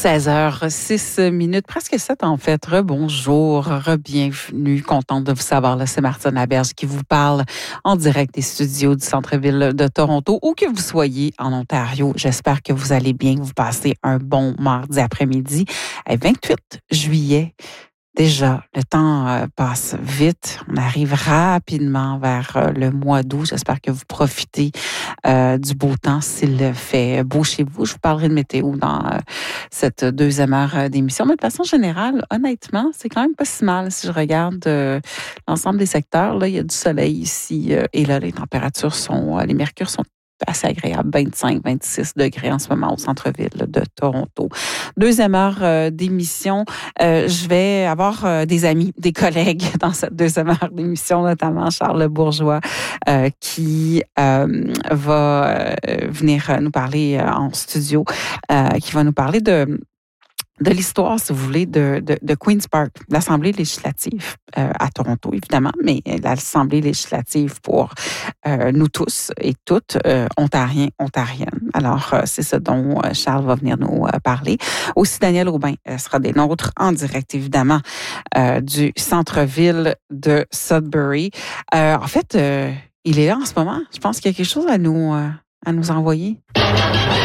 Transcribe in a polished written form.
16h06, presque 7 en fait. Rebonjour, re-bienvenue. Contente de vous savoir. Là, c'est Martine Laberge qui vous parle en direct des studios du centre-ville de Toronto. Où que vous soyez en Ontario, j'espère que vous allez bien, que vous passez un bon mardi après-midi. 28 juillet. Déjà, le temps passe vite. On arrive rapidement vers le mois d'août. J'espère que vous profitez du beau temps s'il fait beau chez vous. Je vous parlerai de météo dans cette deuxième heure d'émission. Mais de façon générale, honnêtement, c'est quand même pas si mal. Si je regarde l'ensemble des secteurs, là, il y a du soleil ici et là, les températures les mercures sont assez agréable, 25-26 degrés en ce moment au centre-ville de Toronto. Deuxième heure d'émission, je vais avoir des amis, des collègues dans cette deuxième heure d'émission, notamment Charles Bourgeois, qui va venir nous parler en studio, qui va nous parler de l'histoire, si vous voulez, de Queen's Park, l'Assemblée législative à Toronto, évidemment, mais l'Assemblée législative pour nous tous et toutes, Ontariens, Ontariennes. Alors, c'est ce dont Charles va venir nous parler. Aussi, Daniel Aubin sera des nôtres en direct, évidemment, du centre-ville de Sudbury. En fait, il est là en ce moment. Je pense qu'il y a quelque chose à nous envoyer.